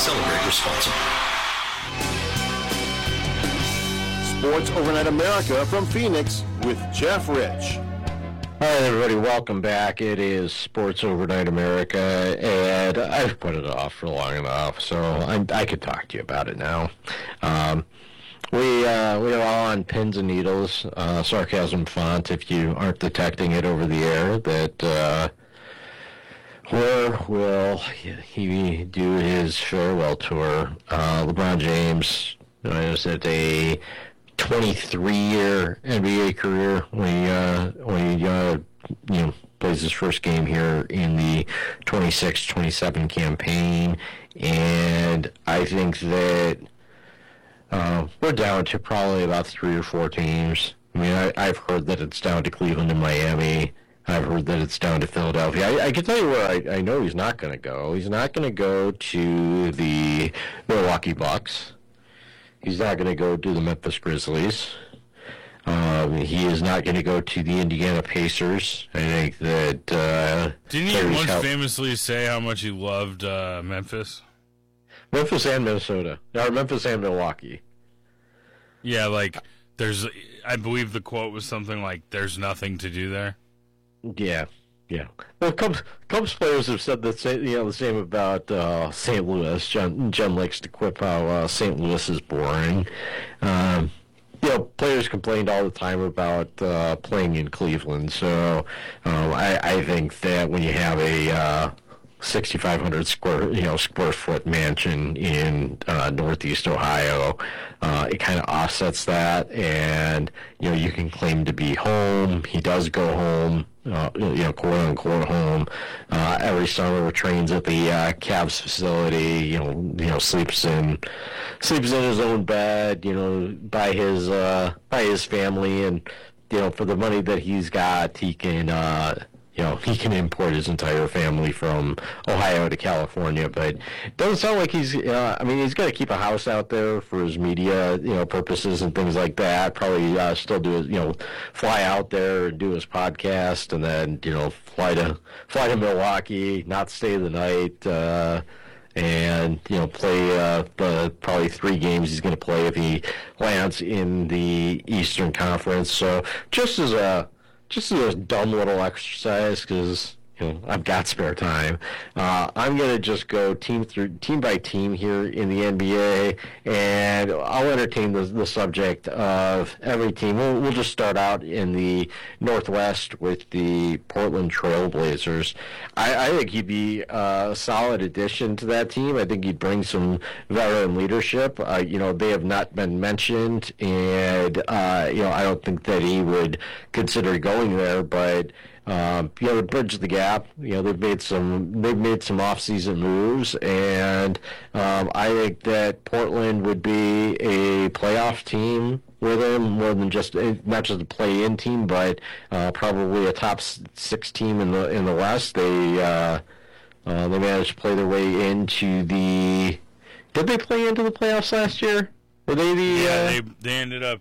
Celebrate responsibly. Sports Overnight America from Phoenix with Jeff Rich. All right, everybody, welcome back. It is Sports Overnight America, and I've put it off for long enough, so I could talk to you about it now. We are all on pins and needles, sarcasm font, if you aren't detecting it over the air, that where will he do his farewell tour? LeBron James is at a 23-year NBA career when he plays his first game here in the 26-27 campaign, and I think that we're down to probably about 3 or 4 teams. I mean, I've heard that it's down to Cleveland and Miami. I've heard that it's down to Philadelphia. I can tell you where I know he's not going to go. He's not going to go to the Milwaukee Bucks. He's not going to go to the Memphis Grizzlies. He is not going to go to the Indiana Pacers. I think that... Didn't he once famously say how much he loved Memphis? Memphis and Minnesota. Or Memphis and Milwaukee. Yeah, like, I believe the quote was something like, there's nothing to do there. Yeah. Well, Cubs players have said the same about St. Louis. John likes to quip how St. Louis is boring. Players complained all the time about playing in Cleveland. So I think that when you have a 6,500 square foot mansion in Northeast Ohio, it kind of offsets that, and you can claim to be home. He does go home. Quote unquote home. Every summer trains at the Cavs facility. Sleeps in his own bed. By his family, and for the money that he's got, he can he can import his entire family from Ohio to California, but it doesn't sound like he's, he's got to keep a house out there for his media, purposes and things like that. Probably still do his, fly out there and do his podcast, and then, fly to Milwaukee, not stay the night, and, play the probably 3 games he's going to play if he lands in the Eastern Conference. So just as a dumb little exercise, because I've got spare time, I'm going to just go team by team here in the NBA, and I'll entertain the subject of every team. We'll just start out in the Northwest with the Portland Trail Blazers. I think he'd be a solid addition to that team. I think he'd bring some veteran leadership. They have not been mentioned, and I don't think that he would consider going there, but to bridge the gap, they've made some off-season moves, and I think that Portland would be a playoff team with him, more than not just a play-in team, but probably a top 6 team in the West. They managed to play their way into the. Did they play into the playoffs last year? Were they the? Yeah, they ended up.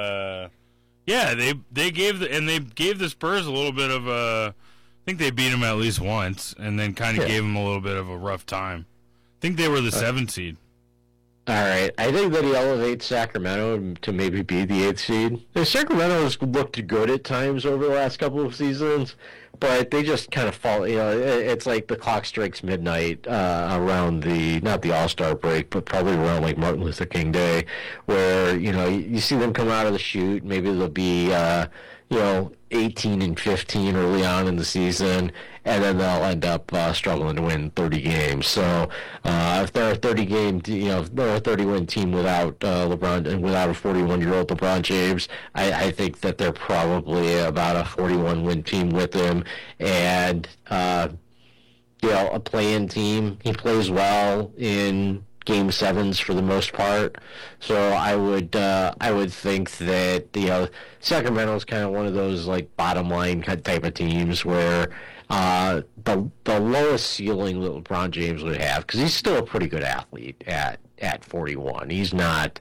Yeah, they gave the Spurs a little bit of a. I think they beat them at least once, and then kind of gave them a little bit of a rough time. I think they were the 7th seed. All right, I think that he elevates Sacramento to maybe be the 8th seed. Sacramento has looked good at times over the last couple of seasons, but they just kind of fall. It's like the clock strikes midnight around not the All-Star break, but probably around like Martin Luther King Day, where you see them come out of the chute. Maybe they'll be 18 and 15 early on in the season, and then they'll end up struggling to win 30 games. So if they're a 30-game, if they're a 30-win team without LeBron and without a 41-year-old LeBron James, I think that they're probably about a 41-win team with him, and a play-in team. He plays well in Game 7s for the most part, so I would think that Sacramento is kind of one of those like bottom line type of teams where the lowest ceiling that LeBron James would have, because he's still a pretty good athlete at 41. He's not.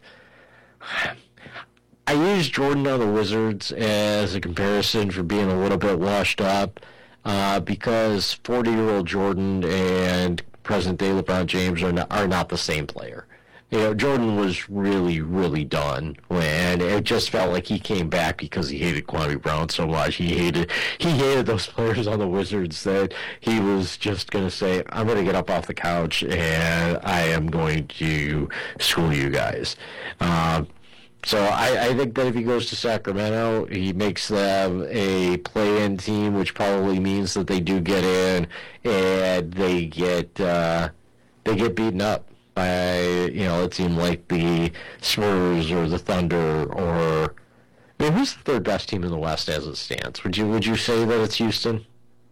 I use Jordan on the Wizards as a comparison for being a little bit washed up, because 40-year-old Jordan and present-day LeBron James are not the same player. You know, Jordan was really, really done, and it just felt like he came back because he hated Kwame Brown so much. He hated those players on the Wizards that he was just going to say, I'm going to get up off the couch and I am going to school you guys. So I think that if he goes to Sacramento, he makes them a play-in team, which probably means that they do get in, and they get beaten up by, you know, it seemed like the Spurs or the Thunder, or I mean, who's the third best team in the West as it stands? Would you say that it's Houston?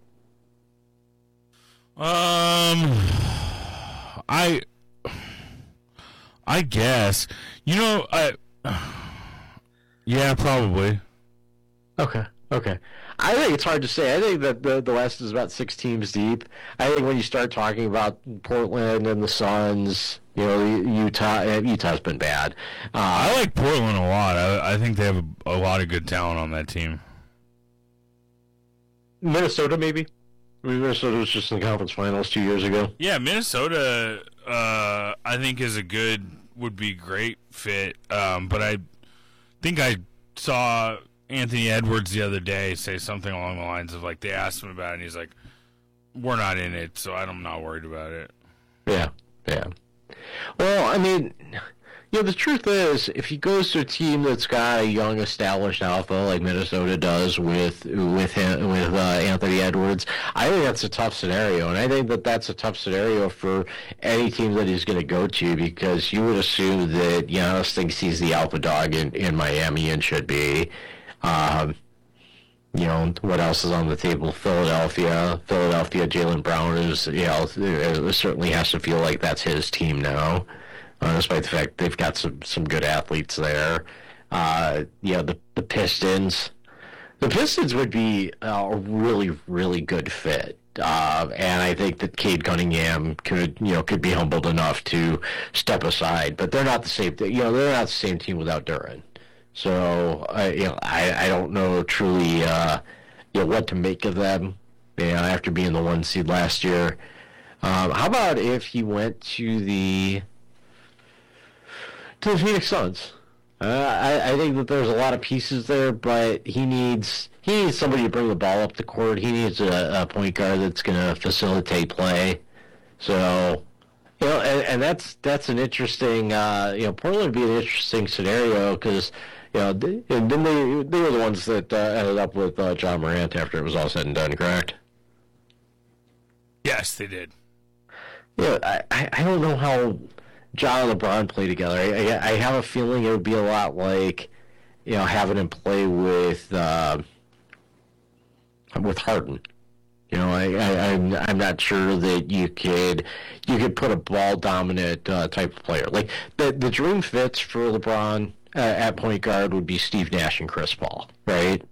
I guess, you know, yeah, probably. Okay. I think it's hard to say. I think that the West is about 6 teams deep. I think when you start talking about Portland and the Suns, you know, Utah's been bad. I like Portland a lot. I think they have a lot of good talent on that team. Minnesota, maybe? I mean, Minnesota was just in the conference finals 2 years ago. Yeah, Minnesota, I think would be great fit. But I think I saw Anthony Edwards the other day say something along the lines of, like, they asked him about it, and he's like, we're not in it, so I'm not worried about it. Yeah. Well, I mean, you know, the truth is, if he goes to a team that's got a young, established alpha like Minnesota does with Anthony Edwards, I think that's a tough scenario, and I think that that's a tough scenario for any team that he's going to go to, because you would assume that Giannis thinks he's the alpha dog in Miami and should be. You know, what else is on the table? Philadelphia, Jaylen Brown is, you know, certainly has to feel like that's his team now, despite the fact they've got some good athletes there. You know, the Pistons. The Pistons would be a really, really good fit. And I think that Cade Cunningham could be humbled enough to step aside, but they're not the same. You know, they're not the same team without Duren. So, you know, I don't know truly, you know, what to make of them, you know, after being the 1 seed last year. How about if he went to the Phoenix Suns? I think that there's a lot of pieces there, but he needs somebody to bring the ball up the court. He needs a point guard that's going to facilitate play. So, you know, and that's an interesting, you know, Portland would be an interesting scenario, because, you know, then they were the ones that ended up with John Morant after it was all said and done, correct? Yes, they did. Yeah, I don't know how John and LeBron play together. I have a feeling it would be a lot like, you know, having him play with Harden. You know, I'm not sure that you could put a ball dominant type of player. Like the dream fits for LeBron at point guard would be Steve Nash and Chris Paul, right?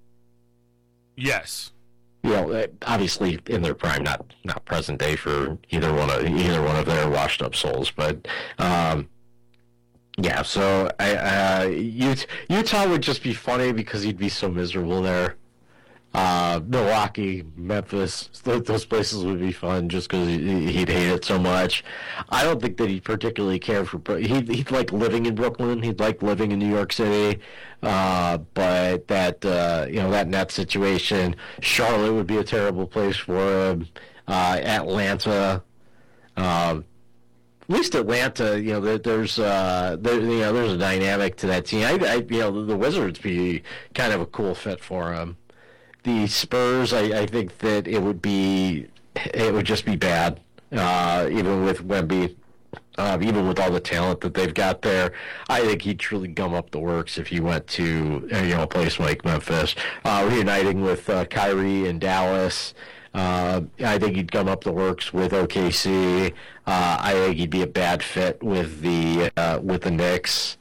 Yes. You know, obviously in their prime, not present day for either one of their washed up souls, but yeah. So Utah would just be funny because he'd be so miserable there. Milwaukee, Memphis, those places would be fun just because he'd hate it so much. I don't think that he'd particularly care for. He'd like living in Brooklyn. He'd like living in New York City. But that you know, that net situation, Charlotte would be a terrible place for him. Atlanta. At least Atlanta, you know, there's a dynamic to that team. You know, the Wizards be kind of a cool fit for him. The Spurs, I think that it would just be bad, even with Wemby, even with all the talent that they've got there. I think he'd truly gum up the works if he went to, you know, a place like Memphis, reuniting with Kyrie in Dallas. I think he'd gum up the works with OKC. I think he'd be a bad fit with the Knicks.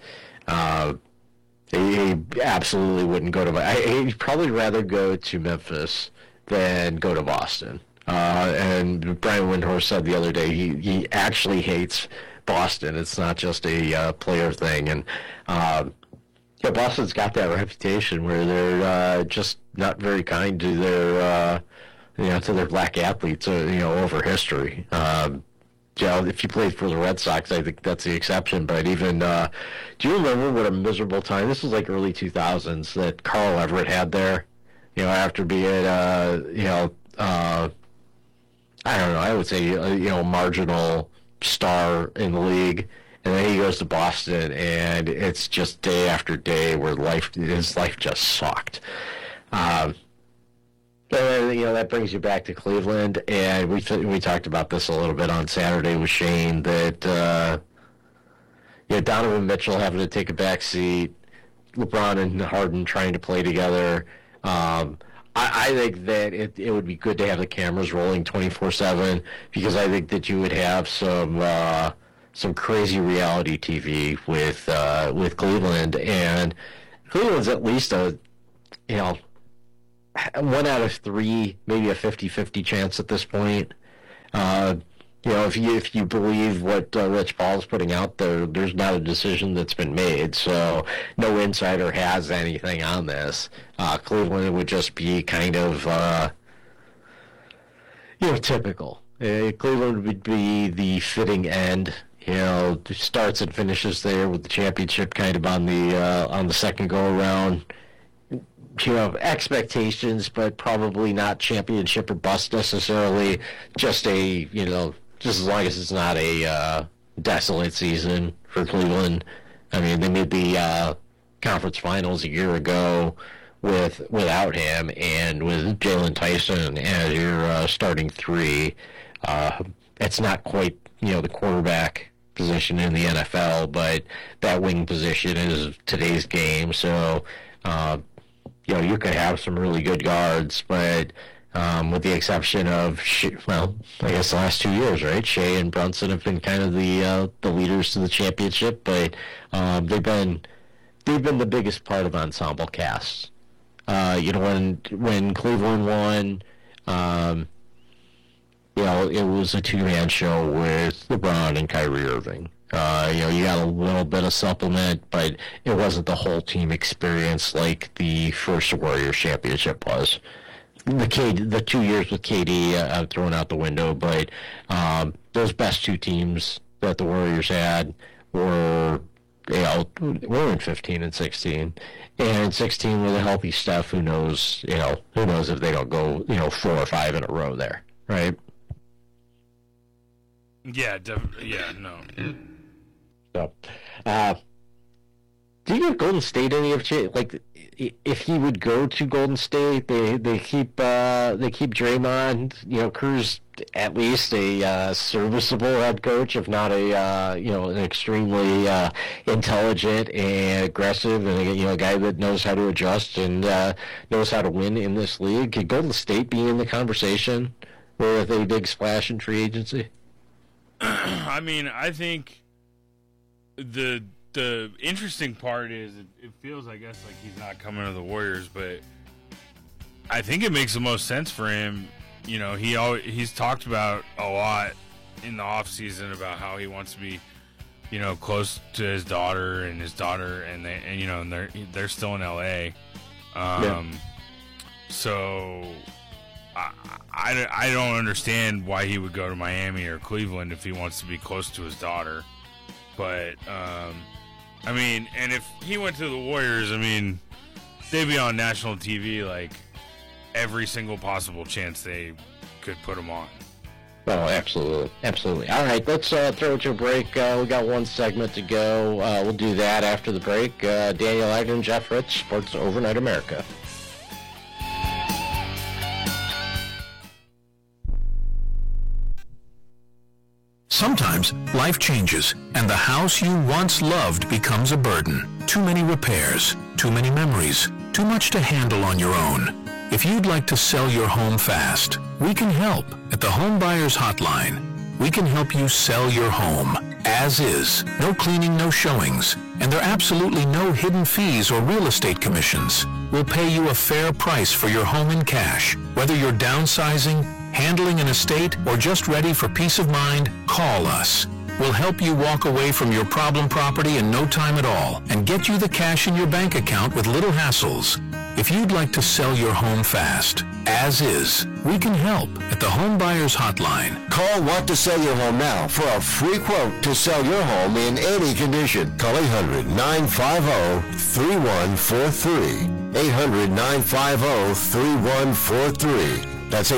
He absolutely wouldn't go to. He'd probably rather go to Memphis than go to Boston. And Brian Windhorst said the other day he actually hates Boston. It's not just a player thing. And yeah, Boston's got that reputation where they're just not very kind to their to their black athletes. You know, over history. if you played for the Red Sox, I think that's the exception. But even, do you remember what a miserable time? This was like early 2000s that Carl Everett had there. After being, I don't know, I would say, marginal star in the league. And then he goes to Boston, and it's just day after day where his life just sucked. And that brings you back to Cleveland, and we talked about this a little bit on Saturday with Shane, that Donovan Mitchell having to take a back seat, LeBron and Harden trying to play together. I think that it would be good to have the cameras rolling 24/7, because I think that you would have some crazy reality TV with Cleveland, and Cleveland's at least a 1 out of 3, maybe a 50-50 chance at this point. If you believe what Rich Paul's putting out there, there's not a decision that's been made, so no insider has anything on this. Cleveland would just be kind of typical. Cleveland would be the fitting end. Starts and finishes there with the championship kind of on the second go around. Expectations, but probably not championship or bust necessarily. Just just as long as it's not a desolate season for Cleveland. I mean, they made the conference finals a year ago without him, and with Jalen Tyson as your starting 3. It's not quite the quarterback position in the NFL, but that wing position is today's game. So you could have some really good guards, but with the exception of I guess the last 2 years, right? Shea and Brunson have been kind of the leaders to the championship, but they've been the biggest part of ensemble casts. When Cleveland won, it was a 2-man show with LeBron and Kyrie Irving. You got a little bit of supplement, but it wasn't the whole team experience like the first Warriors championship was. The 2 years with KD, I'm throwing out the window, but those best 2 teams that the Warriors had were in 15 and 16. And in 16 with a healthy Steph, who knows if they don't go, 4 or 5 in a row there, right? Yeah, yeah, no. So, do you give Golden State any of like if he would go to Golden State? They keep Draymond. Cruz at least a serviceable head coach, if not an extremely intelligent and aggressive, and a guy that knows how to adjust and knows how to win in this league. Could Golden State be in the conversation with a big splash in free agency? I mean, I think the interesting part is it feels, I guess, like he's not coming to the Warriors, but I think it makes the most sense for him. He's talked about a lot in the off season about how he wants to be, close to his daughter, and they're still in LA. So I don't understand why he would go to Miami or Cleveland if he wants to be close to his daughter. But, I mean, and if he went to the Warriors, I mean, they'd be on national TV like every single possible chance they could put him on. Oh, absolutely. Absolutely. All right, let's throw it to a break. We got one segment to go. We'll do that after the break. Daniel Agnew, Jeff Rich, Sports Overnight America. Sometimes life changes, and the house you once loved becomes a burden. Too many repairs, too many memories, too much to handle on your own. If you'd like to sell your home fast, we can help at the Home Buyers Hotline. We can help you sell your home as is. No cleaning, no showings, and there are absolutely no hidden fees or real estate commissions. We'll pay you a fair price for your home in cash. Whether you're downsizing, handling an estate, or just ready for peace of mind, call us. We'll help you walk away from your problem property in no time at all and get you the cash in your bank account with little hassles. If you'd like to sell your home fast, as is, we can help at the Home Buyers Hotline. Call Want to Sell Your Home now for a free quote to sell your home in any condition. Call 800-950-3143. 800-950-3143. That's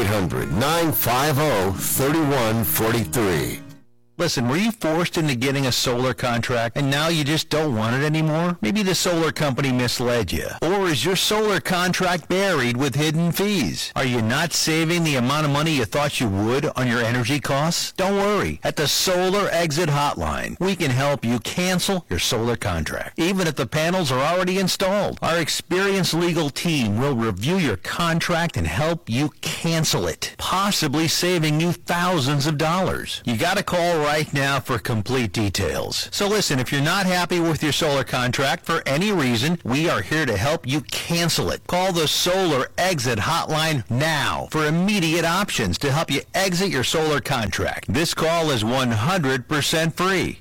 800-950-3143. Listen, were you forced into getting a solar contract and now you just don't want it anymore? Maybe the solar company misled you. Or is your solar contract buried with hidden fees? Are you not saving the amount of money you thought you would on your energy costs? Don't worry. At the Solar Exit Hotline, we can help you cancel your solar contract, even if the panels are already installed. Our experienced legal team will review your contract and help you cancel it, possibly saving you thousands of dollars. You got to call right now for complete details. So listen, if you're not happy with your solar contract for any reason, we are here to help you cancel it. Call the Solar Exit Hotline now for immediate options to help you exit your solar contract. This call is 100% free.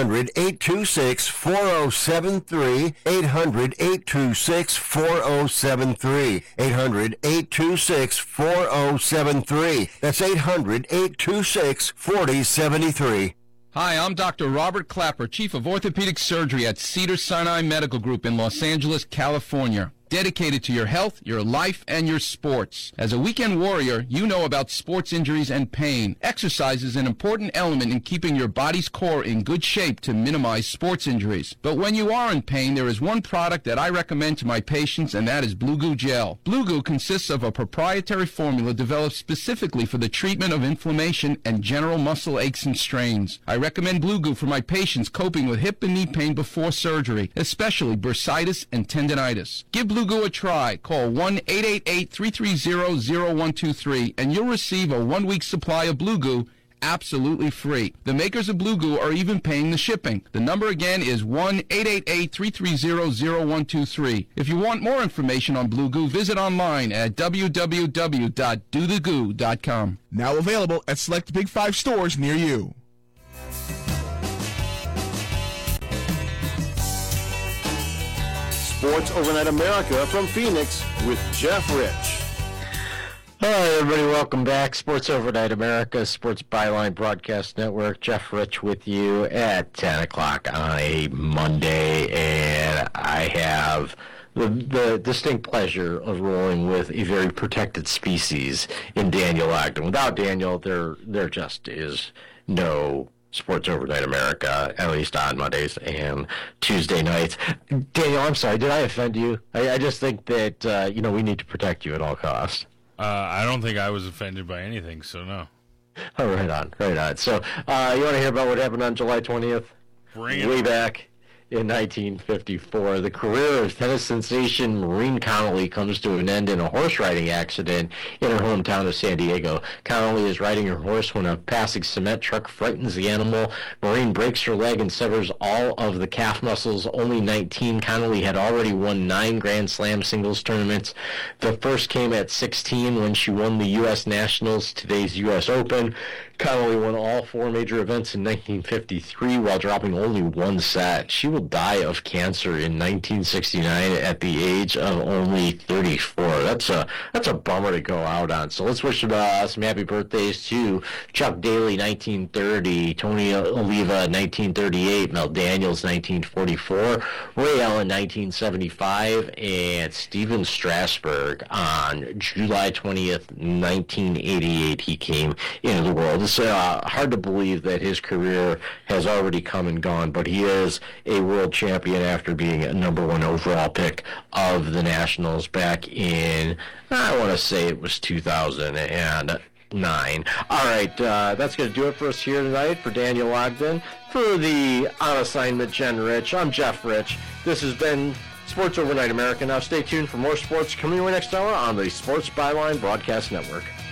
800-826-4073. 800-826-4073. 800-826-4073. That's 800-826-4073. Hi, I'm Dr. Robert Clapper, Chief of Orthopedic Surgery at Cedars-Sinai Medical Group in Los Angeles, California. Dedicated to your health, your life, and your sports. As a weekend warrior, you know about sports injuries and pain. Exercise is an important element in keeping your body's core in good shape to minimize sports injuries. But when you are in pain, there is one product that I recommend to my patients, and that is Blue Goo Gel. Blue Goo consists of a proprietary formula developed specifically for the treatment of inflammation and general muscle aches and strains. I recommend Blue Goo for my patients coping with hip and knee pain before surgery, especially bursitis and tendinitis. Give Blue Goo a try. Call 1-888-330-0123 and you'll receive a 1-week supply of Blue Goo absolutely free. The makers of Blue Goo are even paying the shipping. The number again is 1-888-330-0123. If you want more information on Blue Goo, visit online at www.dothegoo.com. Now available at select Big 5 stores near you. Sports Overnight America from Phoenix with Jeff Rich. All right, everybody, welcome back. Sports Overnight America, Sports Byline Broadcast Network. Jeff Rich with you at 10 o'clock on a Monday, and I have the distinct pleasure of rolling with a very protected species in Daniel Ogden. Without Daniel, there just is no Sports Overnight America, at least on Mondays and Tuesday nights. Daniel, I'm sorry, did I offend you? I just think that, we need to protect you at all costs. I don't think I was offended by anything, so no. Oh, right on. So, you want to hear about what happened on July 20th? Way back in 1954. The career of tennis sensation Maureen Connolly comes to an end in a horse riding accident in her hometown of San Diego. Connolly is riding her horse when a passing cement truck frightens the animal. Maureen breaks her leg and severs all of the calf muscles. Only 19, Connolly had already won 9 Grand Slam singles tournaments. The first came at 16 when she won the U.S. Nationals, today's U.S. Open. Connolly won all 4 major events in 1953 while dropping only 1 set. She will die of cancer in 1969 at the age of only 34. That's a bummer to go out on. So let's wish some happy birthdays to Chuck Daly, 1930, Tony Oliva, 1938, Mel Daniels, 1944, Ray Allen, 1975, and Steven Strasberg on July 20th, 1988. He came into the world. It's hard to believe that his career has already come and gone, but he is a world champion after being a number 1 overall pick of the Nationals back in, I want to say it was 2009. All right, that's going to do it for us here tonight. For Daniel Ogden, for the On Assignment Jen Rich, I'm Jeff Rich. This has been Sports Overnight America. Now stay tuned for more sports coming your way next hour on the Sports Byline Broadcast Network.